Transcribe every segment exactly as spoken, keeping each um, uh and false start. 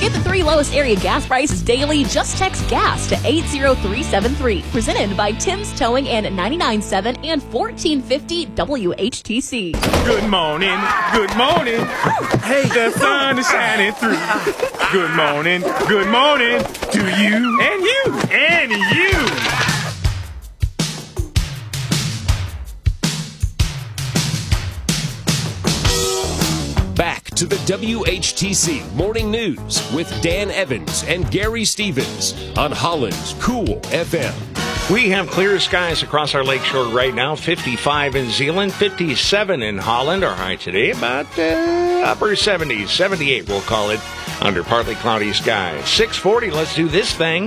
Get the three lowest area gas prices daily. Just text GAS to eight zero three seven three. Presented by Tim's Towing and ninety-nine point seven and fourteen fifty W H T C. Good morning, good morning. Hey, the sun is shining through. Good morning, good morning to you and you and you. Back to the W H T C Morning News with Dan Evans and Gary Stevens on Holland's Cool F M. We have clear skies across our lakeshore right now. fifty-five in Zeeland, fifty-seven in Holland. Our high today about uh, upper seventies, seventy-eight we'll call it, under partly cloudy skies. six forty, let's do this thing.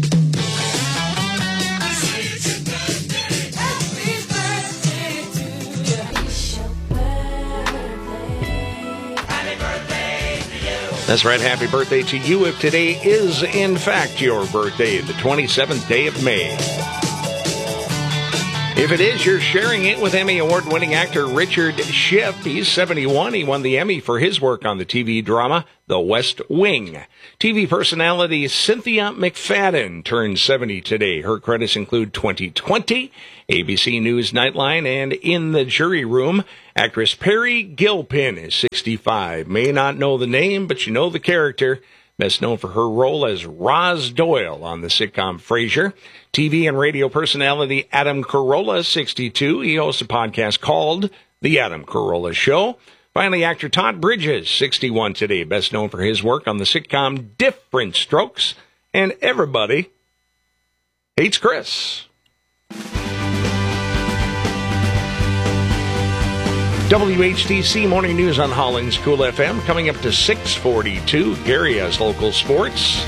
That's right. Happy birthday to you if today is, in fact, your birthday, the twenty-seventh day of May. If it is, you're sharing it with Emmy Award-winning actor Richard Schiff. He's seventy-one. He won the Emmy for his work on the T V drama The West Wing. T V personality Cynthia McFadden turned seventy today. Her credits include twenty twenty, A B C News Nightline, and In the Jury Room. Actress Perry Gilpin is sixty-five. May not know the name, but you know the character. Best known for her role as Roz Doyle on the sitcom Frasier. T V and radio personality Adam Carolla, sixty-two. He hosts a podcast called The Adam Carolla Show. Finally, actor Todd Bridges, sixty-one today. Best known for his work on the sitcom Different Strokes. And everybody hates Chris. W H T C Morning News on Holland's Cool F M. Coming up to six forty-two. Gary has local sports.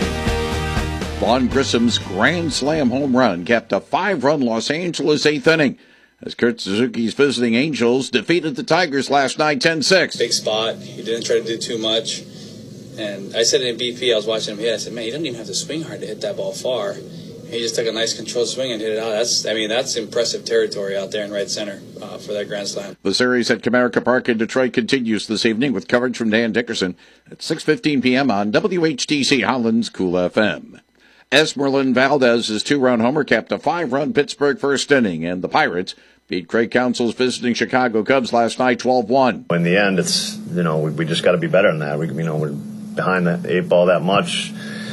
Vaughn Grissom's grand slam home run capped a five-run Los Angeles eighth inning as Kurt Suzuki's visiting Angels defeated the Tigers last night ten six. Big spot. He didn't try to do too much. And I said it in B P, I was watching him hit. I said, man, he doesn't even have to swing hard to hit that ball far. He just took a nice controlled swing and hit it out. That's, I mean, that's impressive territory out there in right center uh, for that grand slam. The series at Comerica Park in Detroit continues this evening with coverage from Dan Dickerson at six fifteen p.m. on W H T C Holland's Cool F M. Esmeralyn Valdez's two-run homer capped a five-run Pittsburgh first inning, and the Pirates beat Craig Counsell's visiting Chicago Cubs last night twelve one. In the end, it's, you know, we, we just got to be better than that. We, you know, we're behind the eight ball that much.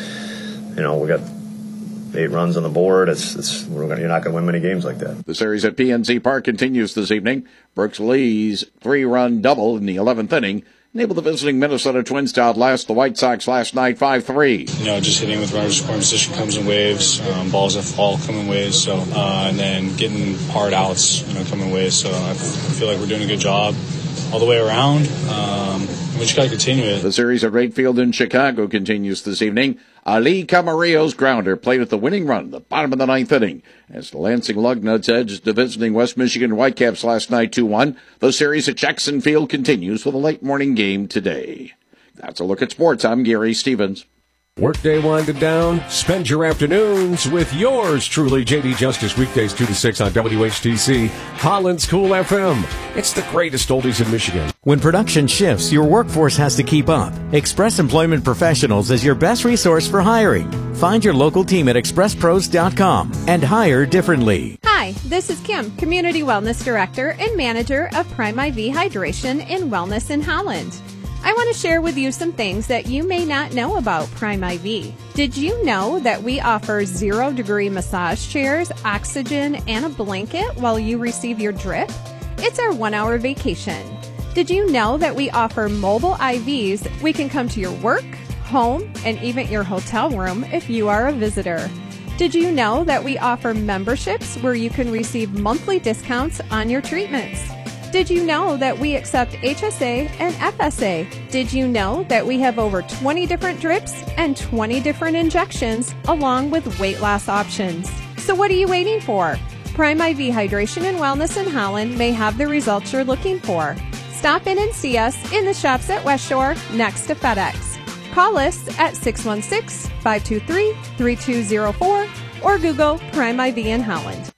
You know, we got eight runs on the board. It's, it's we're gonna, you're not going to win many games like that. The series at P N C Park continues this evening. Brooks Lee's three-run double in the eleventh inning enabled the visiting Minnesota Twins to outlast the White Sox last night five three. You know, just hitting with runners scoring position comes in waves. Um, balls that fall come in waves. So, uh, and then getting hard outs, you know, come in waves. So I feel like we're doing a good job all the way around. Um, we just got to continue it. The series at Wright Field in Chicago continues this evening. Ali Camarillo's grounder played at the winning run at the bottom of the ninth inning as the Lansing Lugnuts edged the visiting West Michigan Whitecaps last night two one. The series at Jackson Field continues with a late morning game today. That's a look at sports. I'm Gary Stevens. Workday winded down. Spend your afternoons with yours truly, J D Justice, weekdays two to six on W H T C, Holland's Cool F M. It's the greatest oldies in Michigan. When production shifts, your workforce has to keep up. Express Employment Professionals is your best resource for hiring. Find your local team at express pros dot com and hire differently. Hi, this is Kim, Community Wellness Director and Manager of Prime I V Hydration and Wellness in Holland. I want to share with you some things that you may not know about Prime I V. Did you know that we offer zero-degree massage chairs, oxygen, and a blanket while you receive your drip? It's our one-hour vacation. Did you know that we offer mobile I Vs? We can come to your work, home, and even your hotel room if you are a visitor. Did you know that we offer memberships where you can receive monthly discounts on your treatments? Did you know that we accept H S A and F S A? Did you know that we have over twenty different drips and twenty different injections along with weight loss options? So what are you waiting for? Prime I V Hydration and Wellness in Holland may have the results you're looking for. Stop in and see us in the shops at West Shore next to FedEx. Call us at six one six, five two three, three two zero four or Google Prime I V in Holland.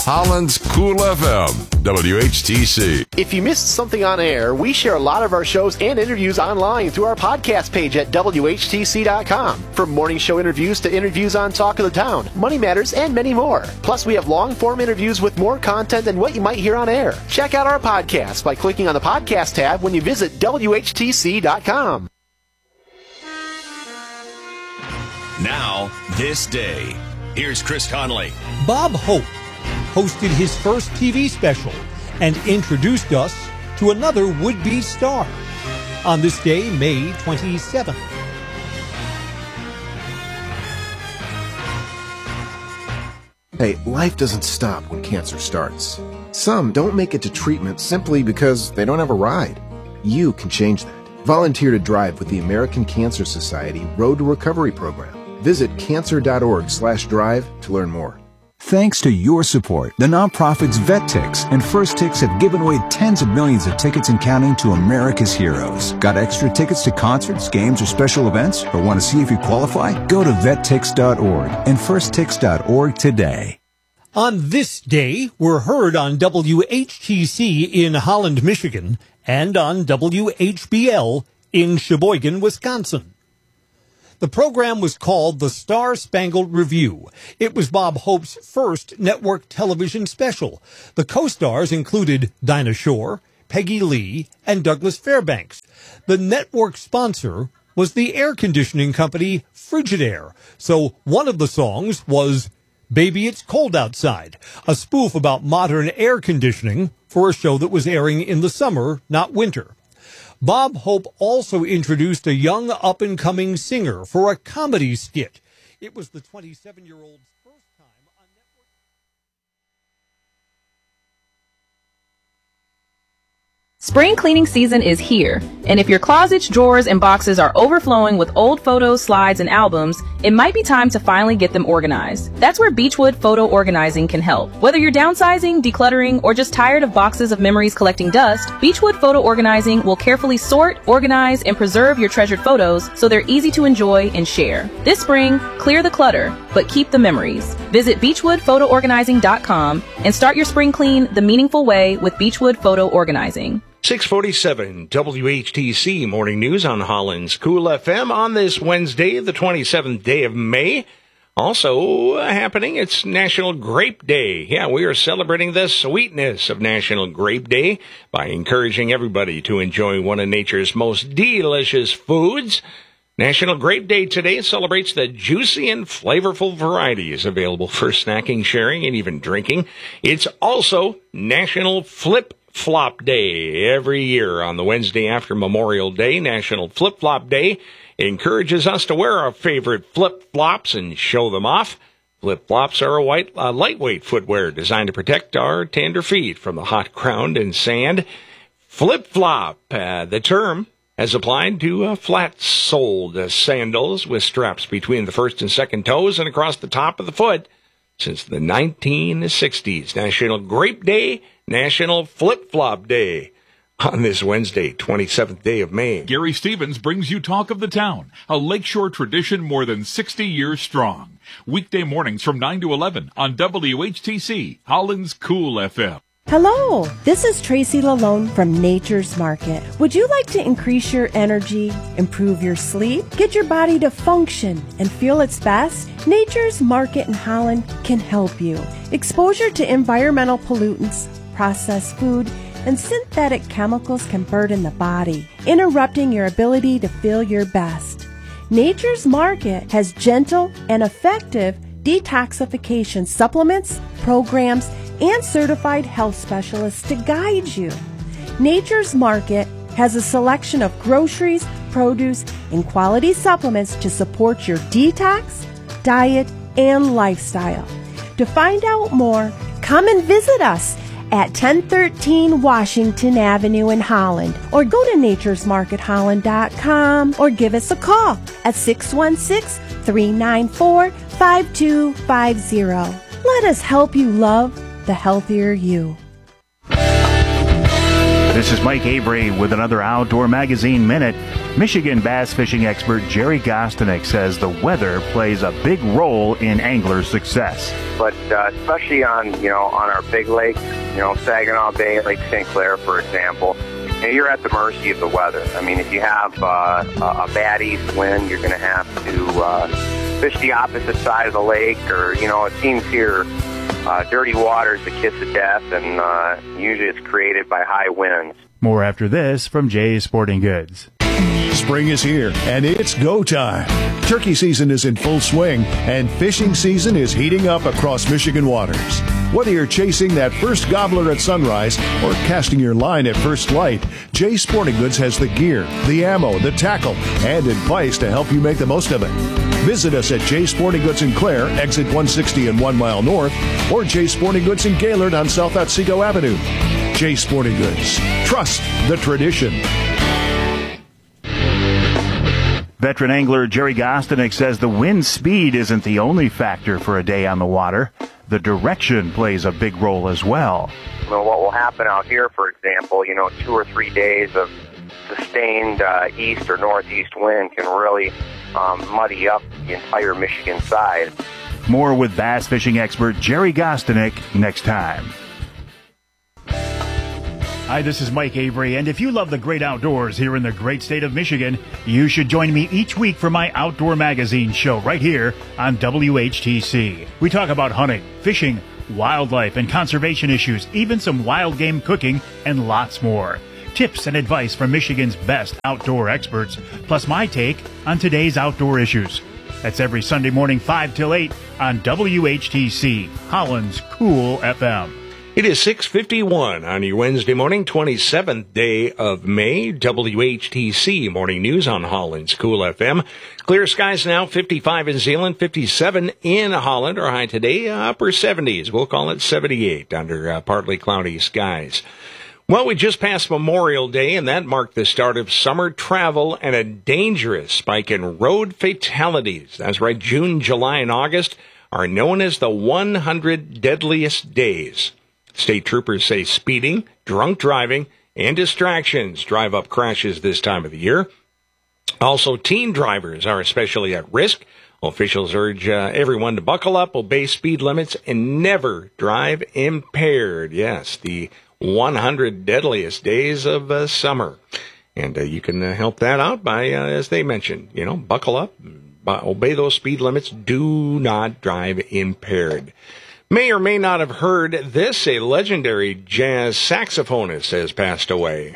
Holland's Cool F M, W H T C. If you missed something on air, we share a lot of our shows and interviews online through our podcast page at W H T C dot com. From morning show interviews to interviews on Talk of the Town, Money Matters, and many more. Plus, we have long-form interviews with more content than what you might hear on air. Check out our podcast by clicking on the podcast tab when you visit W H T C dot com. Now, this day. Here's Chris Conley. Bob Hope hosted his first T V special and introduced us to another would-be star on this day, May twenty-seventh. Hey, life doesn't stop when cancer starts. Some don't make it to treatment simply because they don't have a ride. You can change that. Volunteer to drive with the American Cancer Society Road to Recovery program. Visit cancer.org slash drive to learn more. Thanks to your support, the nonprofits VetTix and First Tix have given away tens of millions of tickets and counting to America's heroes. Got extra tickets to concerts, games, or special events? Or want to see if you qualify? Go to vet tix dot org and first tix dot org today. On this day, we're heard on W H T C in Holland, Michigan, and on W H B L in Sheboygan, Wisconsin. The program was called The Star-Spangled Review. It was Bob Hope's first network television special. The co-stars included Dinah Shore, Peggy Lee, and Douglas Fairbanks. The network sponsor was the air conditioning company Frigidaire. So one of the songs was Baby It's Cold Outside, a spoof about modern air conditioning for a show that was airing in the summer, not winter. Bob Hope also introduced a young up-and-coming singer for a comedy skit. It was the twenty-seven-year-old's first time on network. Spring cleaning season is here, and if your closet's drawers and boxes are overflowing with old photos, slides, and albums, it might be time to finally get them organized. That's where Beechwood Photo Organizing can help. Whether you're downsizing, decluttering, or just tired of boxes of memories collecting dust, Beechwood Photo Organizing will carefully sort, organize, and preserve your treasured photos so they're easy to enjoy and share. This spring, clear the clutter, but keep the memories. Visit beechwood photo organizing dot com and start your spring clean the meaningful way with Beechwood Photo Organizing. six forty-seven W H T C Morning News on Holland's Cool F M on this Wednesday, the twenty-seventh day of May. Also uh, happening, it's National Grape Day. Yeah, we are celebrating the sweetness of National Grape Day by encouraging everybody to enjoy one of nature's most delicious foods. National Grape Day today celebrates the juicy and flavorful varieties available for snacking, sharing, and even drinking. It's also National Flip Flop Day. Every year on the Wednesday after Memorial Day, National Flip Flop Day encourages us to wear our favorite flip-flops and show them off. Flip-flops are a white, uh, lightweight footwear designed to protect our tender feet from the hot ground and sand. Flip-flop, uh, the term, has applied to uh, flat-soled uh, sandals with straps between the first and second toes and across the top of the foot since the nineteen sixties. National Grape Day, National Flip-Flop Day on this Wednesday, twenty-seventh day of May. Gary Stevens brings you Talk of the Town, a lakeshore tradition more than sixty years strong. Weekday mornings from nine to eleven on W H T C, Holland's Cool F M. Hello, this is Tracy Lalone from Nature's Market. Would you like to increase your energy, improve your sleep, get your body to function and feel its best? Nature's Market in Holland can help you. Exposure to environmental pollutants, processed food, and synthetic chemicals can burden the body, interrupting your ability to feel your best. Nature's Market has gentle and effective detoxification supplements, programs, and certified health specialists to guide you. Nature's Market has a selection of groceries, produce, and quality supplements to support your detox, diet, and lifestyle. To find out more, come and visit us at ten thirteen Washington Avenue in Holland, or go to natures market holland dot com, or give us a call at six one six, three nine four, five two five zero. Let us help you love the healthier you. This is Mike Avery with another Outdoor Magazine Minute. Michigan bass fishing expert Jerry Gostinek says the weather plays a big role in angler success. But uh, especially on, you know, on our big lakes, you know, Saginaw Bay, Lake Saint Clair, for example, you know, you're at the mercy of the weather. I mean, if you have uh, a bad east wind, you're going to have to uh, fish the opposite side of the lake, or, you know, it seems here uh, dirty water is the kiss of death, and uh, usually it's created by high winds. More after this from Jay's Sporting Goods. Spring is here, and it's go time. Turkey season is in full swing, and fishing season is heating up across Michigan waters. Whether you're chasing that first gobbler at sunrise or casting your line at first light, Jay's Sporting Goods has the gear, the ammo, the tackle, and advice to help you make the most of it. Visit us at Jay's Sporting Goods in Clare, exit one sixty and one mile north, or Jay's Sporting Goods in Gaylord on South Otsego Avenue. Jay's Sporting Goods. Trust the tradition. Veteran angler Jerry Gostinek says the wind speed isn't the only factor for a day on the water. The direction plays a big role as well. You know, what will happen out here, for example, you know, two or three days of sustained uh, east or northeast wind can really um, muddy up the entire Michigan side. More with bass fishing expert Jerry Gostinek next time. Hi, this is Mike Avery, and if you love the great outdoors here in the great state of Michigan, you should join me each week for my Outdoor Magazine show right here on W H T C. We talk about hunting, fishing, wildlife, and conservation issues, even some wild game cooking, and lots more. Tips and advice from Michigan's best outdoor experts, plus my take on today's outdoor issues. That's every Sunday morning, five till eight on W H T C, Holland's Cool F M. It is six fifty-one on your Wednesday morning, twenty-seventh day of May. W H T C Morning News on Holland's Cool F M. Clear skies now, fifty-five in Zeeland, fifty-seven in Holland. Our high today, uh, upper seventies. We'll call it seventy-eight under uh, partly cloudy skies. Well, we just passed Memorial Day, and that marked the start of summer travel and a dangerous spike in road fatalities. That's right, June, July, and August are known as the one hundred deadliest days. State troopers say speeding, drunk driving, and distractions drive up crashes this time of the year. Also, teen drivers are especially at risk. Officials urge uh, everyone to buckle up, obey speed limits, and never drive impaired. Yes, the one hundred deadliest days of uh, summer. And uh, you can uh, help that out by, uh, as they mentioned, you know, buckle up, obey those speed limits, do not drive impaired. May or may not have heard this, a legendary jazz saxophonist has passed away.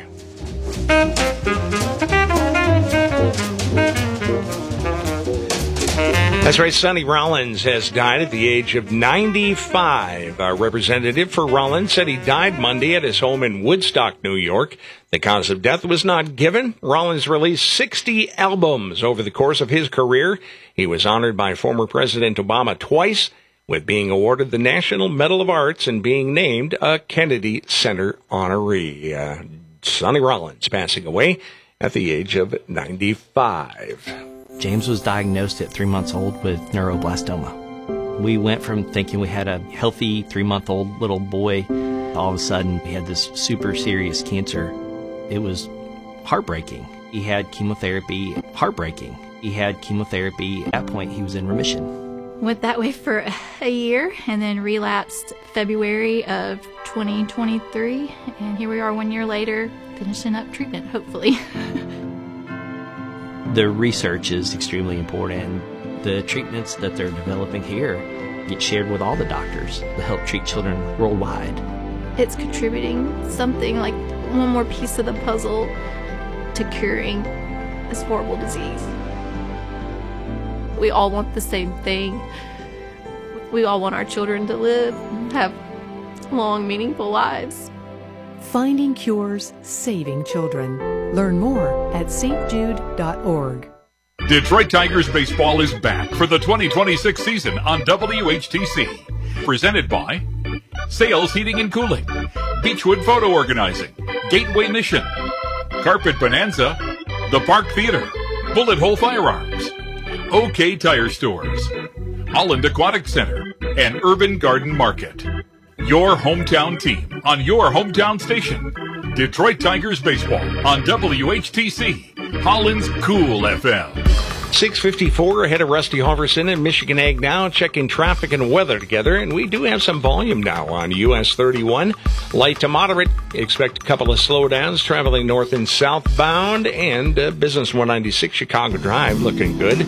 That's right, Sonny Rollins has died at the age of ninety-five. A representative for Rollins said he died Monday at his home in Woodstock, New York. The cause of death was not given. Rollins released sixty albums over the course of his career. He was honored by former President Obama twice, with being awarded the National Medal of Arts and being named a Kennedy Center honoree. Uh, Sonny Rollins passing away at the age of ninety-five. James was diagnosed at three months old with neuroblastoma. We went from thinking we had a healthy three-month-old little boy, all of a sudden he had this super serious cancer. It was heartbreaking. He had chemotherapy, heartbreaking. He had chemotherapy. At that point, he was in remission. Went that way for a year and then relapsed February of twenty twenty-three. And here we are one year later, finishing up treatment, hopefully. The research is extremely important. The treatments that they're developing here get shared with all the doctors to help treat children worldwide. It's contributing something like one more piece of the puzzle to curing this horrible disease. We all want the same thing. We all want our children to live, have long, meaningful lives. Finding cures, saving children. Learn more at s t jude dot org. Detroit Tigers baseball is back for the twenty twenty-six season on W H T C. Presented by Sales Heating and Cooling, Beechwood Photo Organizing, Gateway Mission, Carpet Bonanza, The Park Theater, Bullet Hole Firearms, OK Tire Stores, Holland Aquatic Center, and Urban Garden Market. Your hometown team on your hometown station. Detroit Tigers baseball on W H T C. Holland's Cool F M. six fifty-four ahead of Rusty Halverson and Michigan Ag Now, checking traffic and weather together. And we do have some volume now on U S thirty-one. Light to moderate. Expect a couple of slowdowns traveling north and southbound. And uh, Business one ninety-six Chicago Drive looking good.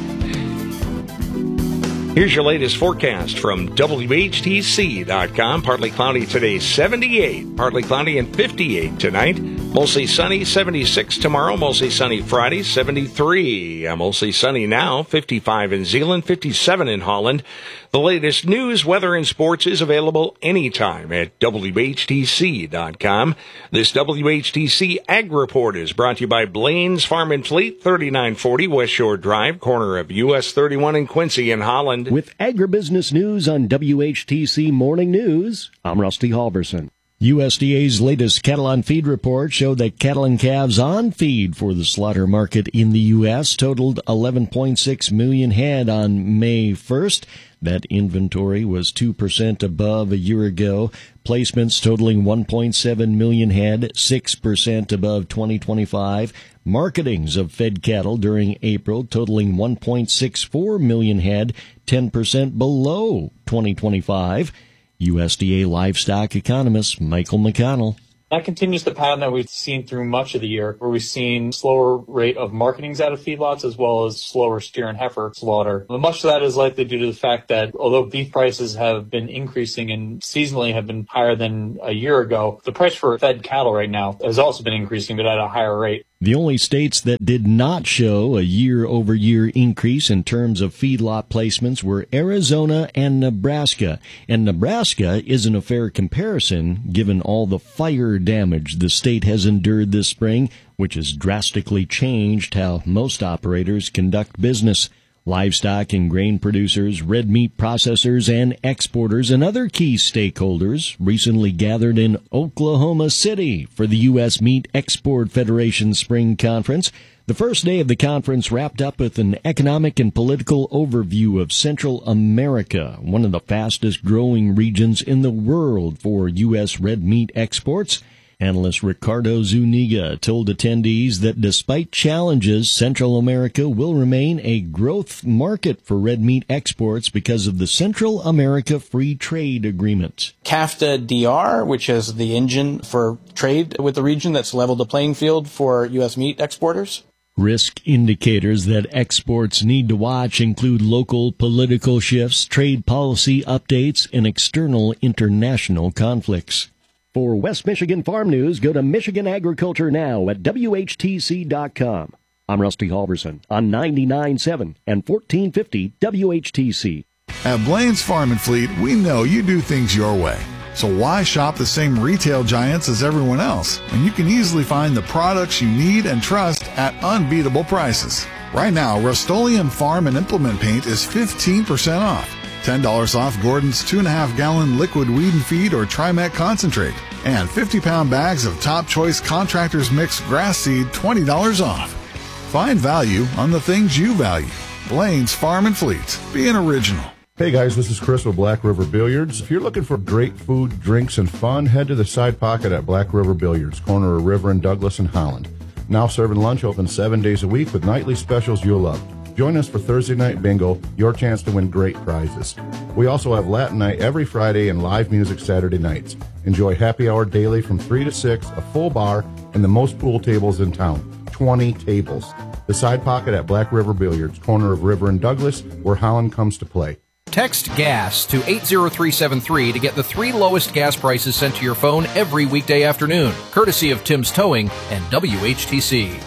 Here's your latest forecast from W H T C dot com. Partly cloudy today, seventy-eight. Partly cloudy and fifty-eight tonight. Mostly sunny, seventy-six tomorrow. Mostly sunny Friday, seventy-three. Uh, mostly sunny now, fifty-five in Zeeland, fifty-seven in Holland. The latest news, weather, and sports is available anytime at W H T C dot com. This W H T C Ag Report is brought to you by Blaine's Farm and Fleet, thirty-nine forty West Shore Drive, corner of U S thirty-one in Quincy in Holland. With agribusiness news on W H T C Morning News, I'm Rusty Halverson. U S D A's latest cattle on feed report showed that cattle and calves on feed for the slaughter market in the U S totaled eleven point six million head on May first. That inventory was two percent above a year ago. Placements totaling one point seven million head, six percent above twenty twenty-five. Marketings of fed cattle during April totaling one point six four million head, ten percent below twenty twenty-five. U S D A livestock economist Michael McConnell. That continues the pattern that we've seen through much of the year, where we've seen slower rate of marketings out of feedlots as well as slower steer and heifer slaughter. But much of that is likely due to the fact that although beef prices have been increasing and seasonally have been higher than a year ago, the price for fed cattle right now has also been increasing, but at a higher rate. The only states that did not show a year-over-year increase in terms of feedlot placements were Arizona and Nebraska. And Nebraska isn't a fair comparison given all the fire damage the state has endured this spring, which has drastically changed how most operators conduct business. Livestock and grain producers, red meat processors, and exporters and other key stakeholders recently gathered in Oklahoma City for the U S Meat Export Federation Spring Conference. The first day of the conference wrapped up with an economic and political overview of Central America, one of the fastest growing regions in the world for U S red meat exports. Analyst Ricardo Zuniga told attendees that despite challenges, Central America will remain a growth market for red meat exports because of the Central America Free Trade Agreement. CAFTA D R, which is the engine for trade with the region that's leveled the playing field for U S meat exporters. Risk indicators that exports need to watch include local political shifts, trade policy updates, and external international conflicts. For West Michigan Farm News, go to Michigan Agriculture Now at W H T C dot com. I'm Rusty Halverson on ninety-nine point seven and fourteen fifty W H T C. At Blaine's Farm and Fleet, we know you do things your way. So why shop the same retail giants as everyone else when you can easily find the products you need and trust at unbeatable prices? Right now, Rust-Oleum Farm and Implement Paint is fifteen percent off. ten dollars off Gordon's two point five gallon liquid weed and feed or Trimet concentrate. And fifty pound bags of Top Choice Contractors Mix grass seed, twenty dollars off. Find value on the things you value. Blaine's Farm and Fleet. Be an original. Hey guys, this is Chris with Black River Billiards. If you're looking for great food, drinks, and fun, head to the Side Pocket at Black River Billiards, corner of River and Douglas in Holland. Now serving lunch open seven days a week with nightly specials you'll love. Join us for Thursday Night Bingo, your chance to win great prizes. We also have Latin Night every Friday and live music Saturday nights. Enjoy happy hour daily from three to six, a full bar, and the most pool tables in town, twenty tables. The Side Pocket at Black River Billiards, corner of River and Douglas, where Holland comes to play. Text GAS to eight zero three seven three to get the three lowest gas prices sent to your phone every weekday afternoon, courtesy of Tim's Towing and W H T C.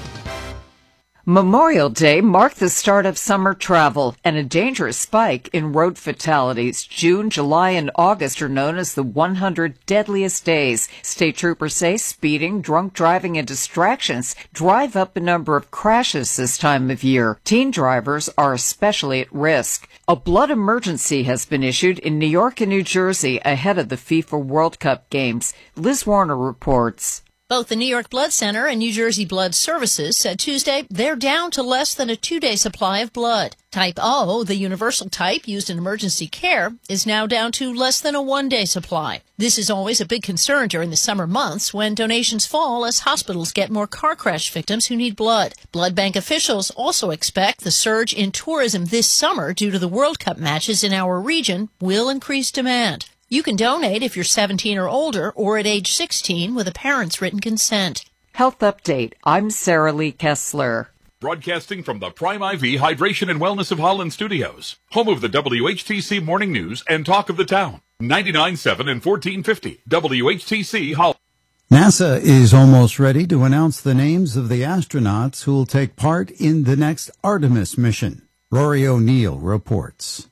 Memorial Day marked the start of summer travel and a dangerous spike in road fatalities. June, July, and August are known as the one hundred deadliest days. State troopers say speeding, drunk driving, and distractions drive up the number of crashes this time of year. Teen drivers are especially at risk. A blood emergency has been issued in New York and New Jersey ahead of the FIFA World Cup games. Liz Warner reports. Both the New York Blood Center and New Jersey Blood Services said Tuesday they're down to less than a two-day supply of blood. Type O, the universal type used in emergency care, is now down to less than a one-day supply. This is always a big concern during the summer months when donations fall as hospitals get more car crash victims who need blood. Blood bank officials also expect the surge in tourism this summer due to the World Cup matches in our region will increase demand. You can donate if you're seventeen or older or at age sixteen with a parent's written consent. Health Update. I'm Sarah Lee Kessler. Broadcasting from the Prime I V Hydration and Wellness of Holland studios, home of the W H T C Morning News and Talk of the Town, ninety-nine point seven and fourteen fifty W H T C Holland. NASA is almost ready to announce the names of the astronauts who will take part in the next Artemis mission. Rory O'Neill reports.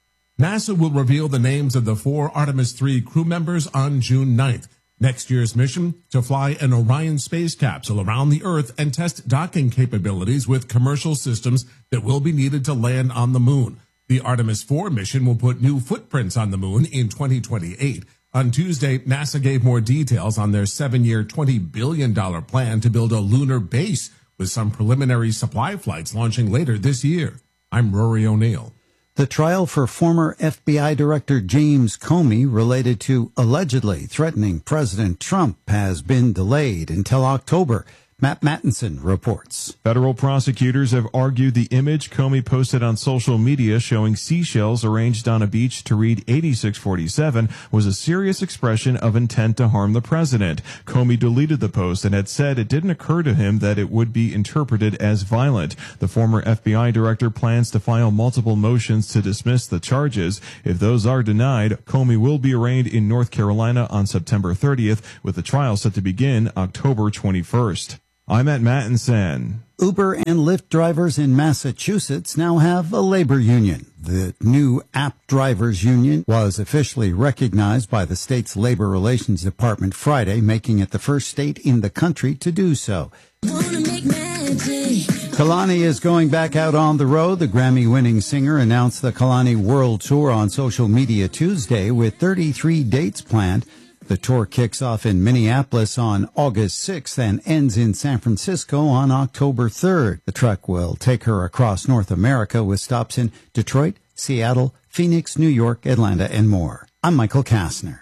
NASA will reveal the names of the four Artemis three crew members on June ninth. Next year's mission to fly an Orion space capsule around the Earth and test docking capabilities with commercial systems that will be needed to land on the moon. The Artemis four mission will put new footprints on the moon in twenty twenty-eight. On Tuesday, NASA gave more details on their seven-year, twenty billion dollars plan to build a lunar base, with some preliminary supply flights launching later this year. I'm Rory O'Neill. The trial for former F B I Director James Comey related to allegedly threatening President Trump has been delayed until October. Matt Mattinson reports. Federal prosecutors have argued the image Comey posted on social media showing seashells arranged on a beach to read eighty-six forty-seven was a serious expression of intent to harm the president. Comey deleted the post and had said it didn't occur to him that it would be interpreted as violent. The former F B I director plans to file multiple motions to dismiss the charges. If those are denied, Comey will be arraigned in North Carolina on September thirtieth, with the trial set to begin October twenty-first. I'm at Mattinson. Uber and Lyft drivers in Massachusetts now have a labor union. The new App Drivers Union was officially recognized by the state's Labor Relations Department Friday, making it the first state in the country to do so. Kalani is going back out on the road. The Grammy-winning singer announced the Kalani World Tour on social media Tuesday with thirty-three dates planned. The tour kicks off in Minneapolis on August sixth and ends in San Francisco on October third. The trek will take her across North America with stops in Detroit, Seattle, Phoenix, New York, Atlanta, and more. I'm Michael Kastner.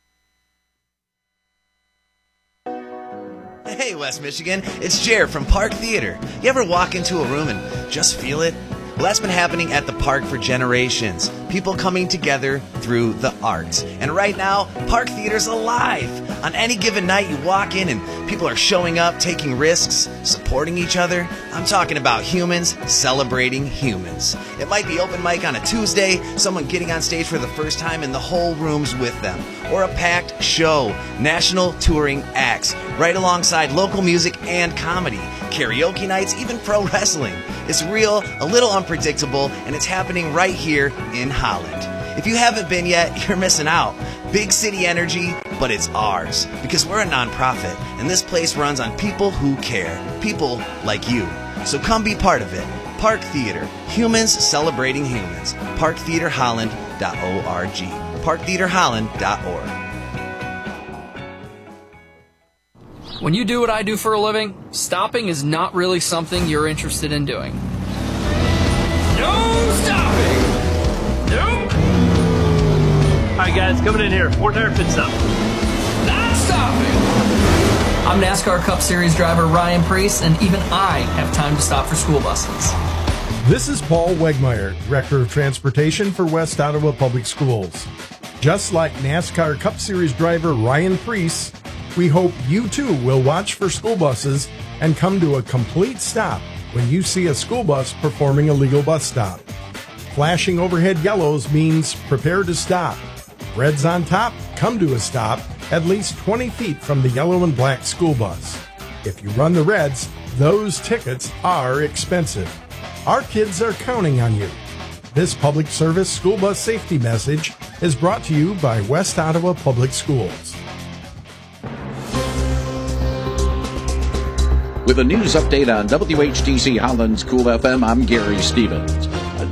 Hey, West Michigan, it's Jer from Park Theater. You ever walk into a room and just feel it? Well, that's been happening at the park for generations. People coming together through the arts. And right now, Park Theater's alive. On any given night, you walk in and people are showing up, taking risks, supporting each other. I'm talking about humans celebrating humans. It might be open mic on a Tuesday, someone getting on stage for the first time and the whole room's with them. Or a packed show, national touring acts, right alongside local music and comedy, karaoke nights, even pro wrestling. It's real, a little unpredictable, and it's happening right here in Holland. If you haven't been yet, you're missing out. Big city energy, but it's ours. Because we're a nonprofit, and this place runs on people who care. People like you. So come be part of it. Park Theater. Humans celebrating humans. park theater holland dot org. park theater holland dot org. When you do what I do for a living, stopping is not really something you're interested in doing. No stopping! Nope! Alright guys, coming in here. Four tire pit stop. Not stopping! I'm NASCAR Cup Series driver Ryan Preece, and even I have time to stop for school buses. This is Paul Wegmeyer, Director of Transportation for West Ottawa Public Schools. Just like NASCAR Cup Series driver Ryan Preece, we hope you too will watch for school buses and come to a complete stop when you see a school bus performing a legal bus stop. Flashing overhead yellows means prepare to stop. Reds on top, come to a stop at least twenty feet from the yellow and black school bus. If you run the reds, those tickets are expensive. Our kids are counting on you. This public service school bus safety message is brought to you by West Ottawa Public Schools. With a news update on W H T C Holland's Cool F M, I'm Gary Stevens.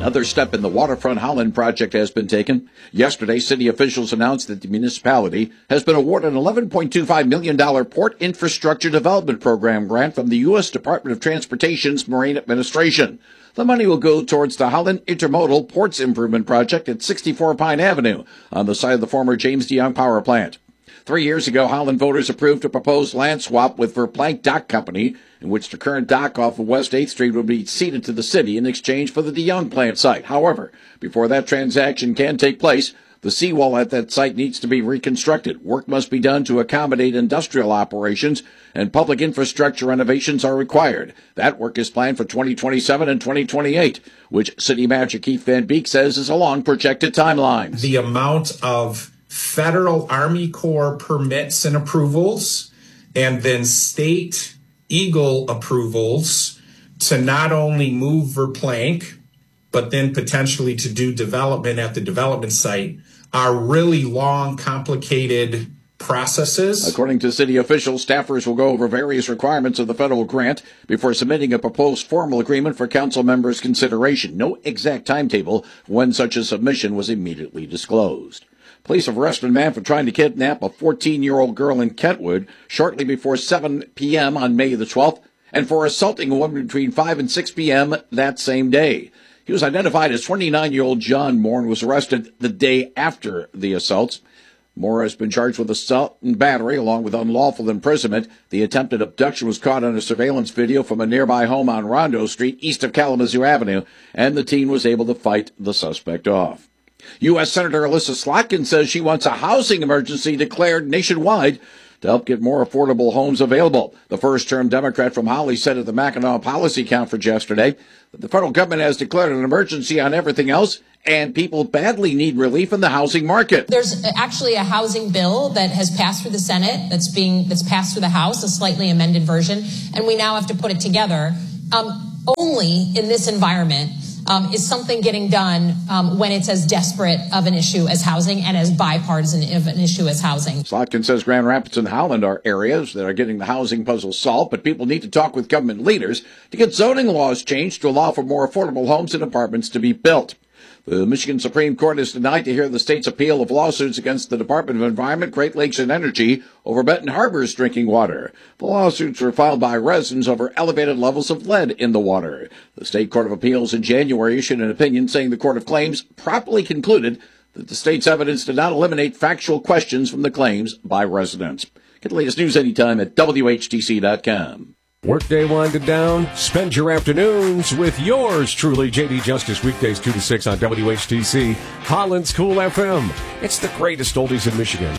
Another step in the Waterfront Holland project has been taken. Yesterday, city officials announced that the municipality has been awarded an eleven point two five million dollars Port Infrastructure Development Program grant from the U S Department of Transportation's Marine Administration. The money will go towards the Holland Intermodal Ports Improvement Project at sixty-four Pine Avenue on the site of the former James D. Young Power Plant. Three years ago, Holland voters approved a proposed land swap with Verplank Dock Company, in which the current dock off of West eighth Street would be ceded to the city in exchange for the DeYoung plant site. However, before that transaction can take place, the seawall at that site needs to be reconstructed. Work must be done to accommodate industrial operations, and public infrastructure renovations are required. That work is planned for twenty twenty-seven and twenty twenty-eight, which City Manager Keith Van Beek says is a long projected timeline. The amount of Federal Army Corps permits and approvals, and then state Eagle approvals to not only move Verplank, but then potentially to do development at the development site are really long, complicated processes. According to city officials, staffers will go over various requirements of the federal grant before submitting a proposed formal agreement for council members' consideration. No exact timetable when such a submission was immediately disclosed. Police have arrested a man for trying to kidnap a fourteen-year-old girl in Kentwood shortly before seven p.m. on May the twelfth, and for assaulting a woman between five and six p.m. that same day. He was identified as twenty-nine-year-old John Moore and was arrested the day after the assaults. Moore has been charged with assault and battery along with unlawful imprisonment. The attempted abduction was caught on a surveillance video from a nearby home on Rondo Street east of Kalamazoo Avenue, and the teen was able to fight the suspect off. U S Senator Alyssa Slotkin says she wants a housing emergency declared nationwide to help get more affordable homes available. The first-term Democrat from Holly said at the Mackinac Policy Conference yesterday that the federal government has declared an emergency on everything else, and people badly need relief in the housing market. There's actually a housing bill that has passed through the Senate that's being that's passed through the House, a slightly amended version, and we now have to put it together. Um, only in this environment Um, is something getting done um, when it's as desperate of an issue as housing and as bipartisan of an issue as housing. Slotkin says Grand Rapids and Holland are areas that are getting the housing puzzle solved, but people need to talk with government leaders to get zoning laws changed to allow for more affordable homes and apartments to be built. The Michigan Supreme Court has denied to hear the state's appeal of lawsuits against the Department of Environment, Great Lakes, and Energy over Benton Harbor's drinking water. The lawsuits were filed by residents over elevated levels of lead in the water. The State Court of Appeals in January issued an opinion saying the Court of Claims properly concluded that the state's evidence did not eliminate factual questions from the claims by residents. Get the latest news anytime at W H T C dot com. Workday winding down. Spend your afternoons with yours truly, J D Justice, weekdays two to six on W H T C, Holland's Cool F M. It's the greatest oldies in Michigan.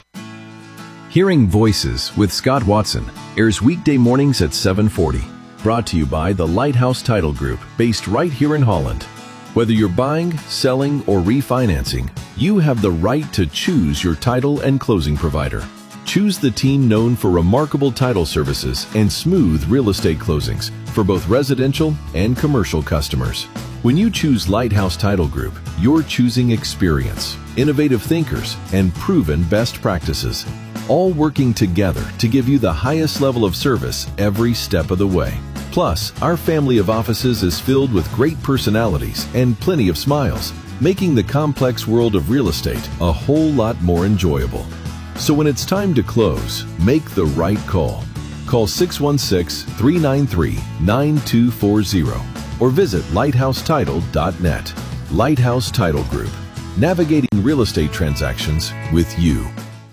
Hearing Voices with Scott Watson airs weekday mornings at seven forty. Brought to you by the Lighthouse Title Group, based right here in Holland. Whether you're buying, selling, or refinancing, you have the right to choose your title and closing provider. Choose the team known for remarkable title services and smooth real estate closings for both residential and commercial customers. When you choose Lighthouse Title Group, you're choosing experience, innovative thinkers, and proven best practices, all working together to give you the highest level of service every step of the way. Plus, our family of offices is filled with great personalities and plenty of smiles, making the complex world of real estate a whole lot more enjoyable. So when it's time to close, make the right call. Call six one six, three nine three, nine two four zero or visit lighthouse title dot net. Lighthouse Title Group, navigating real estate transactions with you.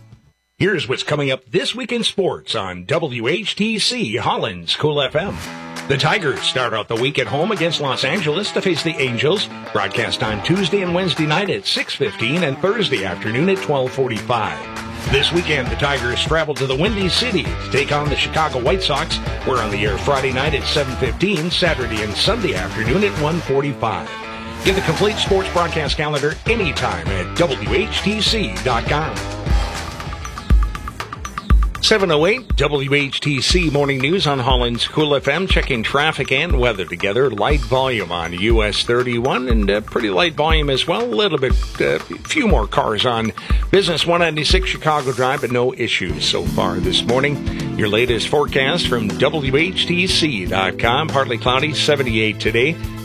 Here's what's coming up this week in sports on W H T C, Holland's Cool F M. The Tigers start out the week at home against Los Angeles to face the Angels. Broadcast on Tuesday and Wednesday night at six fifteen and Thursday afternoon at twelve forty-five. This weekend, the Tigers travel to the Windy City to take on the Chicago White Sox. We're on the air Friday night at seven fifteen, Saturday and Sunday afternoon at one forty-five. Get the complete sports broadcast calendar anytime at W H T C dot com. seven oh eight W H T C Morning News on Holland's Cool F M. Checking traffic and weather together. Light volume on U S thirty-one and uh, pretty light volume as well. A little bit, a uh, few more cars on Business one ninety-six Chicago Drive, but no issues so far this morning. Your latest forecast from W H T C dot com. Partly cloudy, seventy-eight today.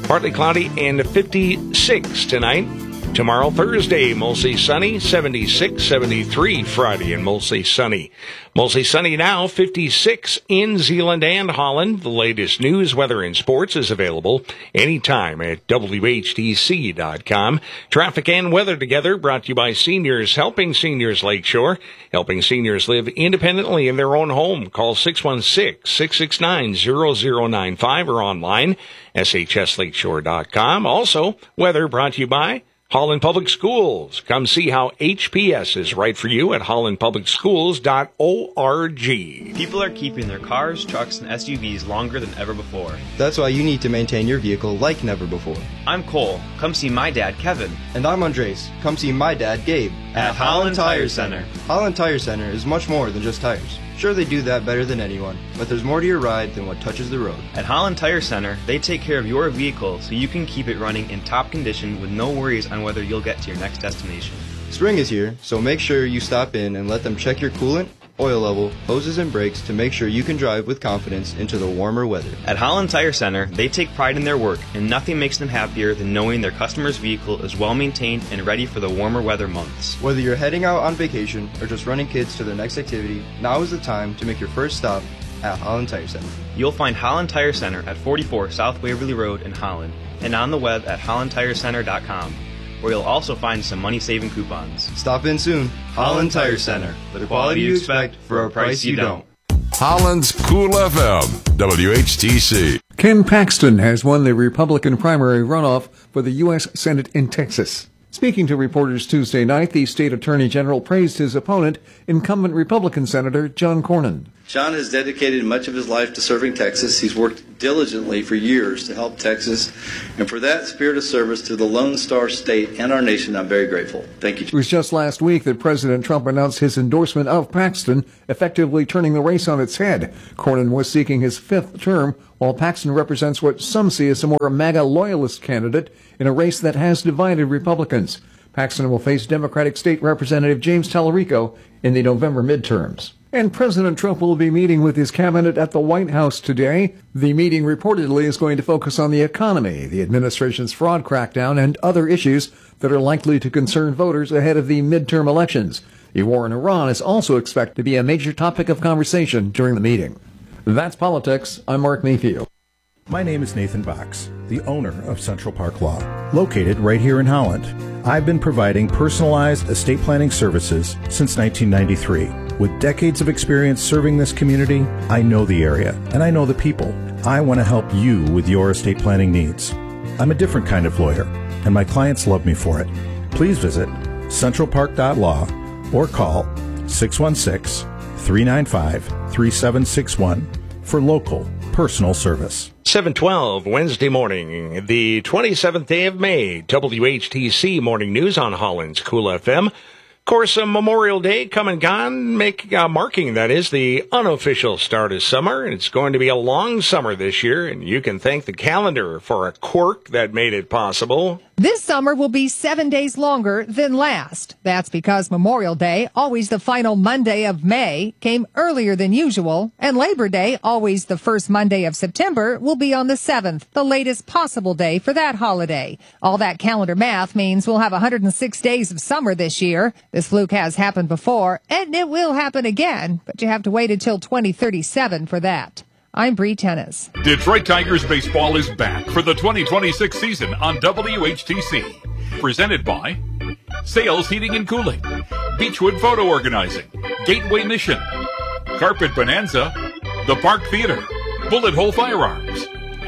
Partly cloudy and fifty-six tonight. Tomorrow, Thursday, mostly sunny, seventy-six, seventy-three Friday, and mostly sunny. Mostly sunny now, fifty-six in Zeeland and Holland. The latest news, weather, and sports is available anytime at W H T C dot com. Traffic and weather together brought to you by Seniors Helping Seniors Lakeshore. Helping seniors live independently in their own home. Call six one six, six six nine, zero zero nine five or online, S H S lakeshore dot com. Also, weather brought to you by Holland Public Schools. Come see how H P S is right for you at holland public schools dot org. People are keeping their cars, trucks, and S U Vs longer than ever before. That's why you need to maintain your vehicle like never before. I'm Cole. Come see my dad, Kevin. And I'm Andres. Come see my dad, Gabe. At, at Holland Tire Center. Holland Tire Center is much more than just tires. Sure, they do that better than anyone, but there's more to your ride than what touches the road. At Holland Tire Center, they take care of your vehicle so you can keep it running in top condition with no worries on whether you'll get to your next destination. Spring is here, so make sure you stop in and let them check your coolant, oil level, hoses, and brakes to make sure you can drive with confidence into the warmer weather. At Holland Tire Center, they take pride in their work, and nothing makes them happier than knowing their customer's vehicle is well maintained and ready for the warmer weather months. Whether you're heading out on vacation or just running kids to their next activity, now is the time to make your first stop at Holland Tire Center. You'll find Holland Tire Center at forty-four South Waverly Road in Holland and on the web at holland tire center dot com, where you'll also find some money-saving coupons. Stop in soon. Holland Tire Center. The quality you expect for a price you don't. Holland's Cool F M, W H T C. Ken Paxton has won the Republican primary runoff for the U S Senate in Texas. Speaking to reporters Tuesday night, the state attorney general praised his opponent, incumbent Republican Senator John Cornyn. John has dedicated much of his life to serving Texas. He's worked diligently for years to help Texas. And for that spirit of service to the Lone Star State and our nation, I'm very grateful. Thank you. It was just last week that President Trump announced his endorsement of Paxton, effectively turning the race on its head. Cornyn was seeking his fifth term, while Paxton represents what some see as a more MAGA loyalist candidate in a race that has divided Republicans. Paxton will face Democratic State Representative James Tallarico in the November midterms. And President Trump will be meeting with his cabinet at the White House today. The meeting reportedly is going to focus on the economy, the administration's fraud crackdown, and other issues that are likely to concern voters ahead of the midterm elections. The war in Iran is also expected to be a major topic of conversation during the meeting. That's politics. I'm Mark Mayfield. My name is Nathan Box, the owner of Central Park Law, located right here in Holland. I've been providing personalized estate planning services since nineteen ninety-three. With decades of experience serving this community, I know the area and I know the people. I want to help you with your estate planning needs. I'm a different kind of lawyer, and my clients love me for it. Please visit central park dot law or call six one six, three nine five, three seven six one for local personal service. seven twelve Wednesday morning, the twenty-seventh day of May, W H T C Morning News on Holland's Cool F M. Of course, uh, Memorial Day come and gone, make, uh, marking, that is, the unofficial start of summer. It's going to be a long summer this year, and you can thank the calendar for a quirk that made it possible. This summer will be seven days longer than last. That's because Memorial Day, always the final Monday of May, came earlier than usual, and Labor Day, always the first Monday of September, will be on the seventh, the latest possible day for that holiday. All that calendar math means we'll have one hundred six days of summer this year. This fluke has happened before, and it will happen again, but you have to wait until twenty thirty-seven for that. I'm Bree Tennis. Detroit Tigers baseball is back for the twenty twenty-six season on W H T C. Presented by Sales Heating and Cooling, Beechwood Photo Organizing, Gateway Mission, Carpet Bonanza, The Park Theater, Bullet Hole Firearms,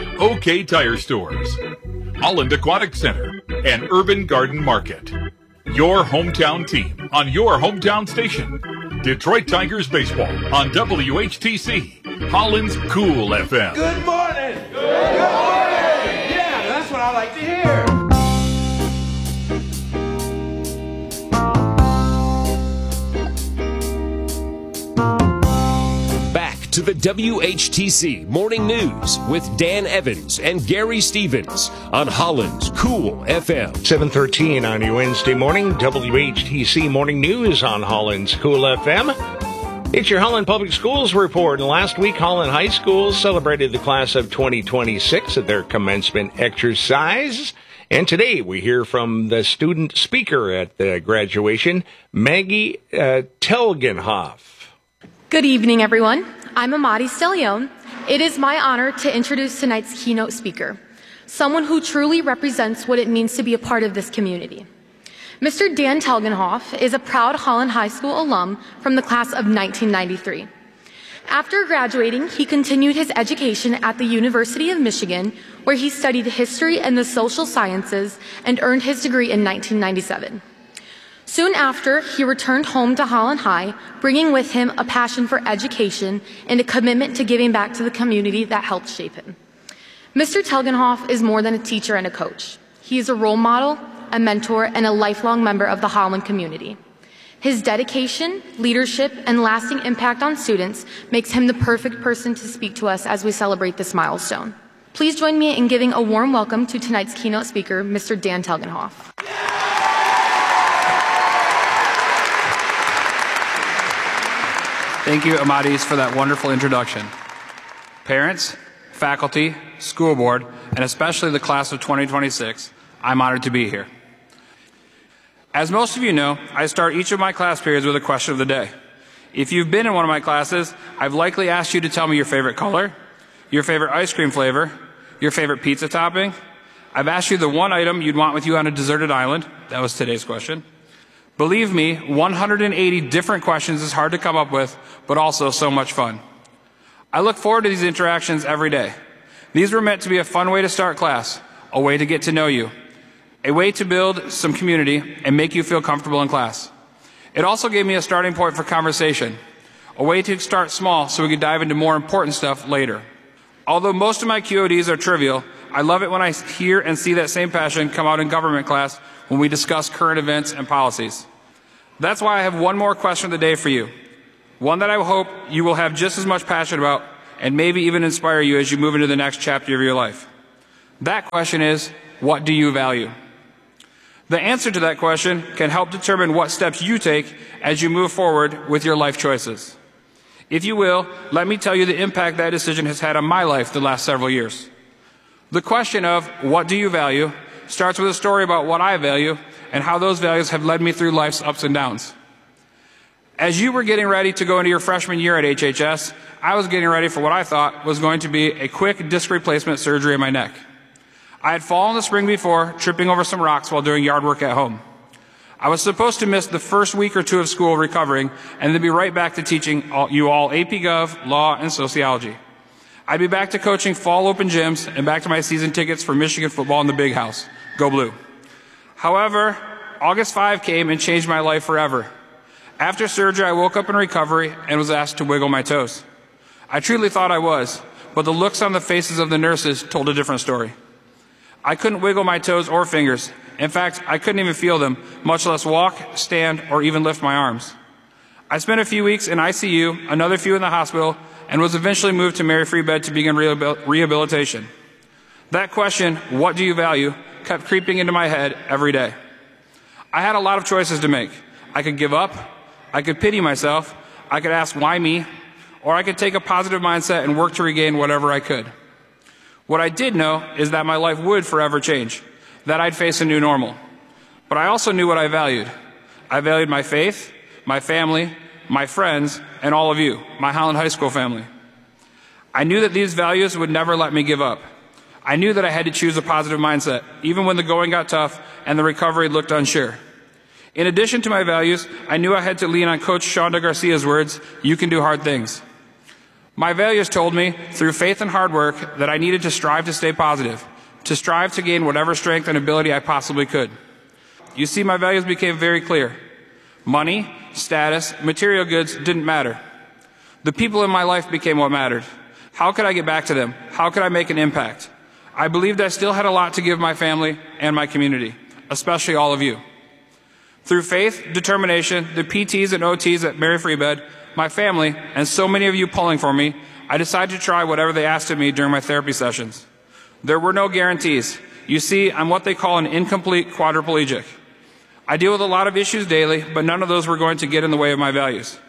OK Tire Stores, Holland Aquatic Center, and Urban Garden Market. Your hometown team on your hometown station. Detroit Tigers baseball on W H T C, Holland's Cool F M. Good morning. Good morning. Yeah, that's what I like to hear. Back to the W H T C Morning News with Dan Evans and Gary Stevens on Holland's Cool F M. seven thirteen on your Wednesday morning, W H T C Morning News on Holland's Cool F M. It's your Holland Public Schools report. And last week, Holland High School celebrated the class of twenty twenty-six at their commencement exercise. And today we hear from the student speaker at the graduation, Maggie uh, Telgenhoff. Good evening, everyone. I'm Amadi Stelion. It is my honor to introduce tonight's keynote speaker, someone who truly represents what it means to be a part of this community. Mister Dan Telgenhoff is a proud Holland High School alum from the class of nineteen ninety-three. After graduating, he continued his education at the University of Michigan, where he studied history and the social sciences and earned his degree in nineteen ninety-seven. Soon after, he returned home to Holland High, bringing with him a passion for education and a commitment to giving back to the community that helped shape him. Mister Telgenhoff is more than a teacher and a coach. He is a role model, a mentor, and a lifelong member of the Holland community. His dedication, leadership, and lasting impact on students makes him the perfect person to speak to us as we celebrate this milestone. Please join me in giving a warm welcome to tonight's keynote speaker, Mister Dan Telgenhoff. Thank you, Amadis, for that wonderful introduction. Parents, faculty, school board, and especially the class of twenty twenty-six, I'm honored to be here. As most of you know, I start each of my class periods with a question of the day. If you've been in one of my classes, I've likely asked you to tell me your favorite color, your favorite ice cream flavor, your favorite pizza topping. I've asked you the one item you'd want with you on a deserted island. That was today's question. Believe me, one hundred eighty different questions is hard to come up with, but also so much fun. I look forward to these interactions every day. These were meant to be a fun way to start class, a way to get to know you, a way to build some community and make you feel comfortable in class. It also gave me a starting point for conversation, a way to start small so we could dive into more important stuff later. Although most of my Q O Ds are trivial, I love it when I hear and see that same passion come out in government class when we discuss current events and policies. That's why I have one more question of the day for you, one that I hope you will have just as much passion about and maybe even inspire you as you move into the next chapter of your life. That question is, what do you value? The answer to that question can help determine what steps you take as you move forward with your life choices. If you will, let me tell you the impact that decision has had on my life the last several years. The question of what do you value starts with a story about what I value and how those values have led me through life's ups and downs. As you were getting ready to go into your freshman year at H H S, I was getting ready for what I thought was going to be a quick disc replacement surgery in my neck. I had fallen the spring before, tripping over some rocks while doing yard work at home. I was supposed to miss the first week or two of school recovering and then be right back to teaching all, you all A P Gov, law, and sociology. I'd be back to coaching fall open gyms and back to my season tickets for Michigan football in the big house. Go Blue. However, August fifth came and changed my life forever. After surgery, I woke up in recovery and was asked to wiggle my toes. I truly thought I was, but the looks on the faces of the nurses told a different story. I couldn't wiggle my toes or fingers. In fact, I couldn't even feel them, much less walk, stand, or even lift my arms. I spent a few weeks in I C U, another few in the hospital, and was eventually moved to Mary Free Bed to begin rehabil- rehabilitation. That question, what do you value, kept creeping into my head every day. I had a lot of choices to make. I could give up, I could pity myself, I could ask why me, or I could take a positive mindset and work to regain whatever I could. What I did know is that my life would forever change, that I'd face a new normal. But I also knew what I valued. I valued my faith, my family, my friends, and all of you, my Holland High School family. I knew that these values would never let me give up. I knew that I had to choose a positive mindset, even when the going got tough and the recovery looked unsure. In addition to my values, I knew I had to lean on Coach Shonda Garcia's words, you can do hard things. My values told me, through faith and hard work, that I needed to strive to stay positive, to strive to gain whatever strength and ability I possibly could. You see, my values became very clear. Money, status, material goods didn't matter. The people in my life became what mattered. How could I get back to them? How could I make an impact? I believed I still had a lot to give my family and my community, especially all of you. Through faith, determination, the P Ts and O Ts at Mary Free Bed, my family, and so many of you pulling for me, I decided to try whatever they asked of me during my therapy sessions. There were no guarantees. You see, I'm what they call an incomplete quadriplegic. I deal with a lot of issues daily, but none of those were going to get in the way of my values.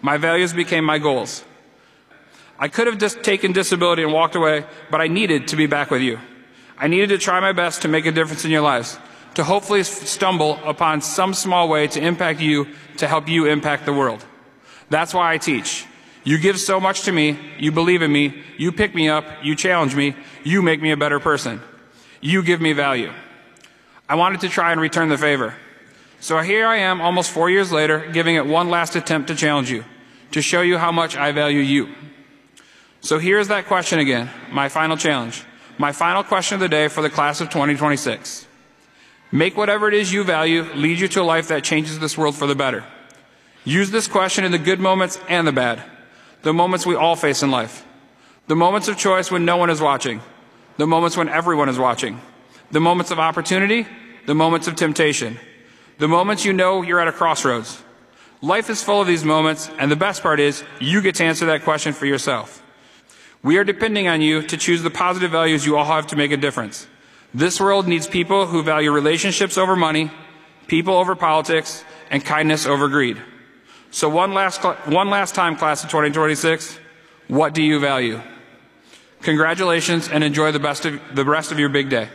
My values became my goals. I could have just taken disability and walked away, but I needed to be back with you. I needed to try my best to make a difference in your lives, to hopefully stumble upon some small way to impact you, to help you impact the world. That's why I teach. You give so much to me, you believe in me, you pick me up, you challenge me, you make me a better person. You give me value. I wanted to try and return the favor. So here I am, almost four years later, giving it one last attempt to challenge you, to show you how much I value you. So here's that question again, my final challenge, my final question of the day for the class of twenty twenty-six. Make whatever it is you value lead you to a life that changes this world for the better. Use this question in the good moments and the bad, the moments we all face in life, the moments of choice when no one is watching, the moments when everyone is watching, the moments of opportunity, the moments of temptation, the moments you know you're at a crossroads. Life is full of these moments, and the best part is you get to answer that question for yourself. We are depending on you to choose the positive values you all have to make a difference. This world needs people who value relationships over money, people over politics, and kindness over greed. So one last, one last time, class of twenty twenty-six, what do you value? Congratulations, and enjoy the best of, the rest of your big day.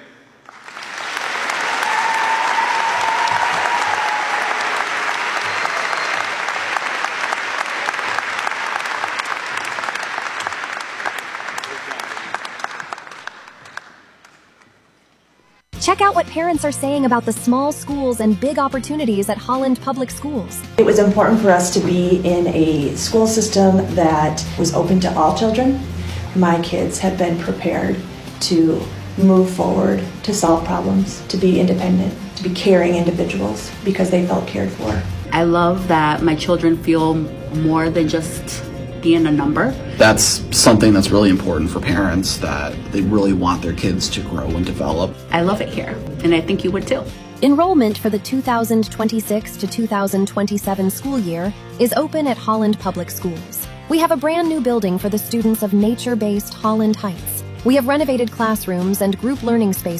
Check out what parents are saying about the small schools and big opportunities at Holland Public Schools. It was important for us to be in a school system that was open to all children. My kids have been prepared to move forward, to solve problems, to be independent, to be caring individuals because they felt cared for. I love that my children feel more than just being a number. That's something that's really important for parents, that they really want their kids to grow and develop. I love it here, and I think you would too. Enrollment for the two thousand twenty-six to two thousand twenty-seven school year is open at Holland Public Schools. We have a brand new building for the students of nature-based Holland Heights. We have renovated classrooms and group learning space